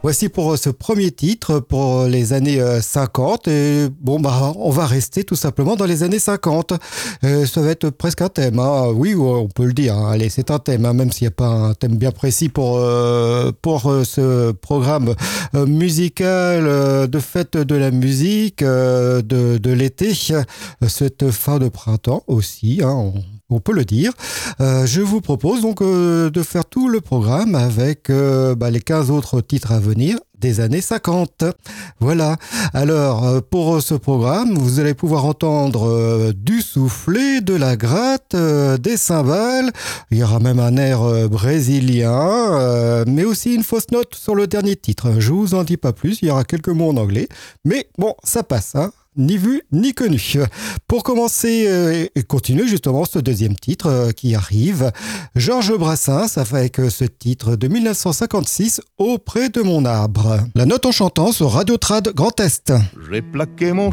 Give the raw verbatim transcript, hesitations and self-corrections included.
Voici pour ce premier titre pour les années cinquante. Et bon, bah, on va rester tout simplement dans les années cinquante. Euh, ça va être presque un thème. Hein. Oui, on peut le dire. Hein. Allez, c'est un thème, hein, même s'il n'y a pas un thème bien précis pour, euh, pour euh, ce programme euh, musical euh, de fête de la musique euh, de, de l'été. Cette fin de printemps aussi, hein, on, on peut le dire. Euh, je vous propose donc euh, de faire tout le programme avec euh, bah, les quinze autres titres à venir des années cinquante. Voilà. Alors, pour ce programme, vous allez pouvoir entendre euh, du soufflet, de la gratte, euh, des cymbales. Il y aura même un air euh, brésilien, euh, mais aussi une fausse note sur le dernier titre. Je vous en dis pas plus, il y aura quelques mots en anglais. Mais bon, ça passe, hein. Ni vu, ni connu. Pour commencer euh, et continuer justement ce deuxième titre euh, qui arrive, Georges Brassens avec euh, ce titre de dix-neuf cent cinquante-six, Auprès de mon arbre. La note en chantant sur Radio Trad Grand Est. J'ai plaqué mon